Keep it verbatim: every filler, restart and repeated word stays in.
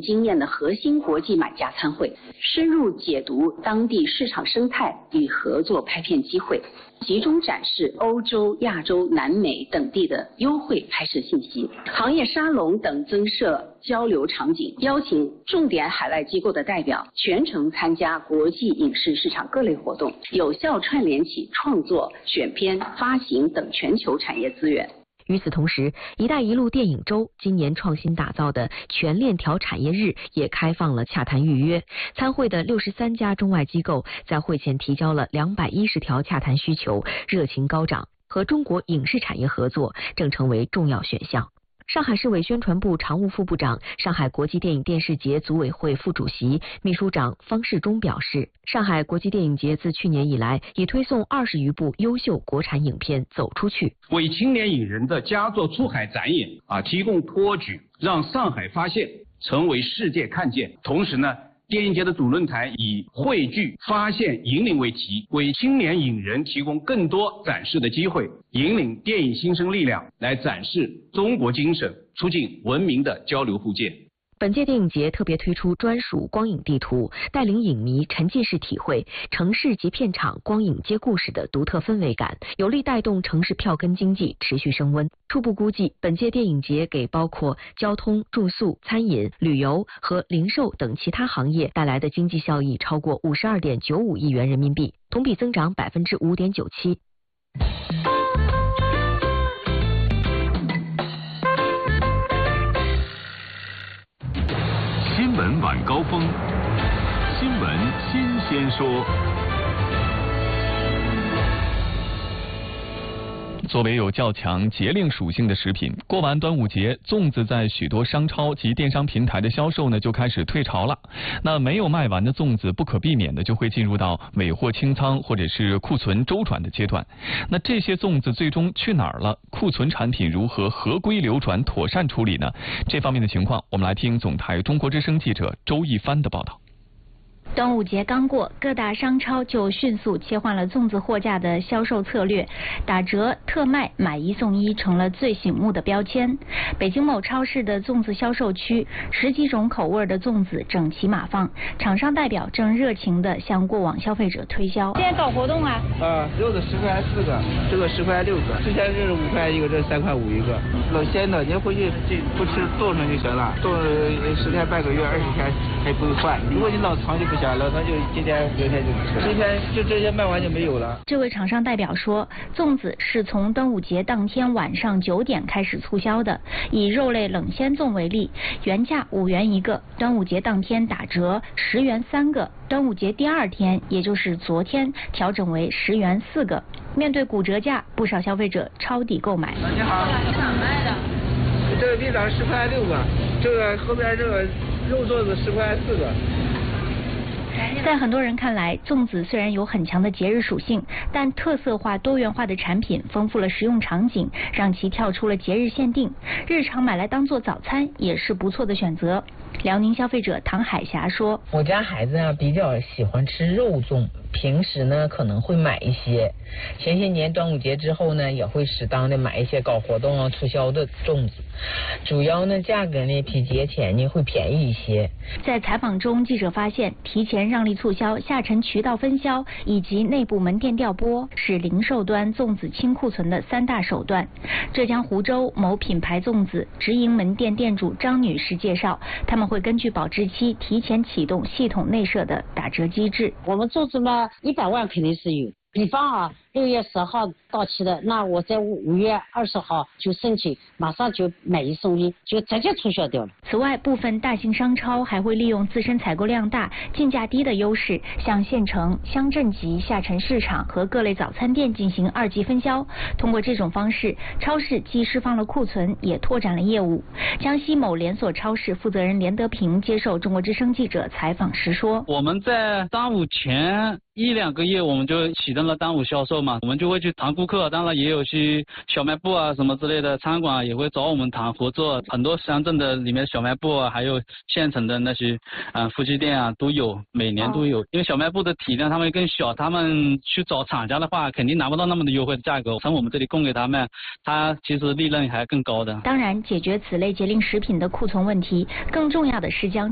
经验的核心国际买家参会，深入解读当地市场生态与合作拍片机会，集中展示欧洲、亚洲、南美等地的优惠拍摄信息，行业沙龙等增设交流场景，邀请重点海外机构的代表全程参加国际影视市场各类活动，有效串联起创作、选片、发行等全球产业资源。 与此同时，一带一路电影周今年创新打造的全链条产业日也开放了洽谈预约。参会的六十三家中外机构在会前提交了两百一十条洽谈需求，热情高涨，和中国影视产业合作正成为重要选项。上海市委宣传部常务副部长、上海国际电影电视节组委会副主席、秘书长方世忠表示，上海国际电影节自去年以来，已推送二十余部优秀国产影片走出去， 为青年影人的佳作出海展演啊提供托举，让上海发现成为世界看见。同时呢，电影节的主论坛以汇聚、发现、引领为题，为青年影人提供更多展示的机会，引领电影新生力量来展示中国精神，促进文明的交流互鉴。 本届电影节特别推出专属光影地图，带领影迷沉浸式体会城市及片场光影接故事的独特氛围感，有力带动城市票根经济持续升温。初步估计，本届电影节给包括交通、住宿、餐饮、旅游和零售等其他行业带来的经济效益超过五十二点九五亿元人民币，同比增长百分之五点九七。 新闻晚高峰，新闻新鲜说。 作为有较强节令属性的食品，过完端午节，粽子在许多商超及电商平台的销售呢就开始退潮了。那没有卖完的粽子，不可避免的就会进入到尾货清仓或者是库存周转的阶段。那这些粽子最终去哪儿了？库存产品如何合规流转、妥善处理呢？这方面的情况，我们来听总台中国之声记者周一帆的报道。 端午节刚过，各大商超就迅速切换了粽子货架的销售策略，打折、特卖、买一送一成了最醒目的标签。北京某超市的粽子销售区，十几种口味的粽子整齐码放，厂商代表正热情地向过往消费者推销。 现在搞活动啊！ 啊，柚子十块四个，这个十块六个，之前是五块一个，这三块五一个。冷鲜的，您回去这不吃冻上就行了，冻十天半个月、二十天还不会坏。如果你冷藏就不行。了，那就今天明天就吃，今天就这些卖完就没有了。 这位厂商代表说，粽子是从端午节当天晚上九点开始促销的。以肉类冷鲜粽为例，原价五元一个，端午节当天打折十元三个，端午节第二天，也就是昨天调整为十元四个。面对骨折价，不少消费者抄底购买。 你好， 多少卖的？ 这个冰枣十块六个，这个后边这个肉粽子十块四个。 在很多人看来，粽子虽然有很强的节日属性，但特色化、多元化的产品丰富了食用场景，让其跳出了节日限定。日常买来当做早餐也是不错的选择。辽宁消费者唐海霞说：“ 我家孩子啊比较喜欢吃肉粽，平时呢可能会买一些。前些年端午节之后呢，也会适当的买一些搞活动啊促销的粽子。主要呢价格呢比节前呢会便宜一些。” 在采访中，记者发现，提前让利促销、下沉渠道分销以及内部门店调拨是零售端粽子清库存的三大手段。浙江湖州某品牌粽子直营门店店主张女士介绍，他们会根据保质期提前启动系统内设的打折机制。 我们粽子嘛，一百万肯定是有。比方啊，六月十号到期的，那我在五月二十号就申请，马上就买一送一，就直接促销掉了。 此外，部分大型商超还会利用自身采购量大、进价低的优势，向县城、乡镇级下沉市场和各类早餐店进行二级分销。通过这种方式，超市既释放了库存，也拓展了业务。江西某连锁超市负责人连德平接受中国之声记者采访时说：“ 我们在端午前一两个月，我们就启动了端午销售嘛，我们就会去谈顾客，当然也有些小卖部啊什么之类的餐馆也会找我们谈合作，很多乡镇的里面小卖部啊，还有县城的那些嗯、呃、夫妻店啊都有，每年都有。因为小卖部的体量他们更小，他们去找厂家的话，肯定拿不到那么的优惠的价格，从我们这里供给他们，他其实利润还更高的。 当然，解决此类节令食品的库存问题，更重要的是将